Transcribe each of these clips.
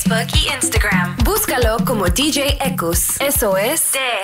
Facebook y Instagram. Búscalo como DJ Ekus. Eso es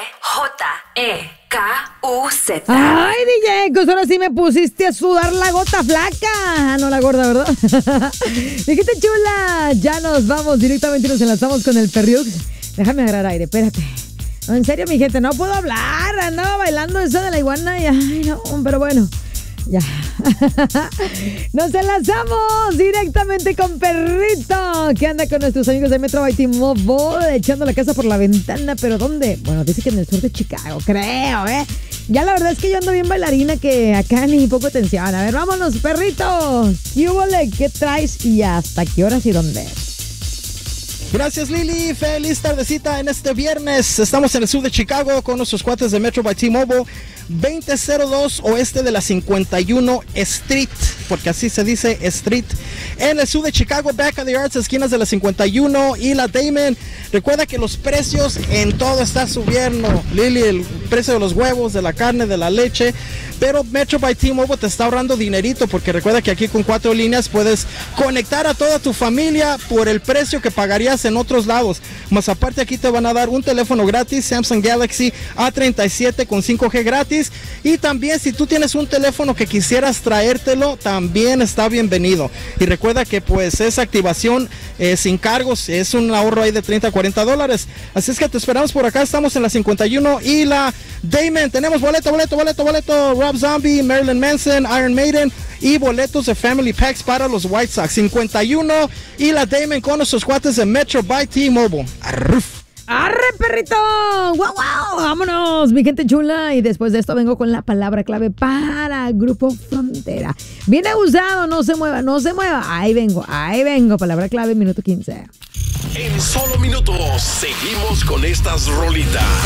DJEKUZ. Ay, DJ Ekus, ahora sí me pusiste a sudar la gota flaca. No la gorda, ¿verdad? Dijiste chula. Ya nos vamos directamente y nos enlazamos con el Perriux. Déjame agarrar aire, espérate. No, en serio, mi gente, no puedo hablar. Andaba bailando eso de la iguana y ay, no, pero bueno. Ya. Nos enlazamos directamente con Perrito, que anda con nuestros amigos de Metro by T-Mobile, echando la casa por la ventana. ¿Pero dónde? Bueno, dice que en el sur de Chicago, creo, ¿eh? Ya la verdad es que yo ando bien bailarina, que acá ni poco atención. A ver, vámonos, Perrito. ¿Qué traes y hasta qué horas y dónde? Gracias, Lili. Feliz tardecita en este viernes. Estamos en el sur de Chicago con nuestros cuates de Metro by T-Mobile. 2002 oeste de la 51 Street, porque así se dice Street, en el sur de Chicago, back of the arts, esquinas de la 51 y la Damon. Recuerda que los precios en todo está subiendo, Lili, el precio de los huevos, de la carne, de la leche, pero Metro by T-Mobile te está ahorrando dinerito, porque recuerda que aquí con 4 líneas puedes conectar a toda tu familia por el precio que pagarías en otros lados. Más aparte, aquí te van a dar un teléfono gratis, Samsung Galaxy A37 con 5G gratis. Y también si tú tienes un teléfono que quisieras traértelo, también está bienvenido. Y recuerda que pues esa activación sin cargos, es un ahorro ahí de $30 a $40. Así es que te esperamos por acá. Estamos en la 51 y la Damon. Tenemos boleto, Rob Zombie, Marilyn Manson, Iron Maiden y boletos de Family Packs para los White Sox. 51 y la Damon con nuestros cuates de Metro by T-Mobile. Arruf. ¡Arre, Perrito! ¡Guau, guau! ¡Vámonos, mi gente chula! Y después de esto vengo con la palabra clave para Grupo Frontera. Viene usado, no se mueva, no se mueva. Ahí vengo. Palabra clave, minuto 15. En solo minutos seguimos con estas rolitas.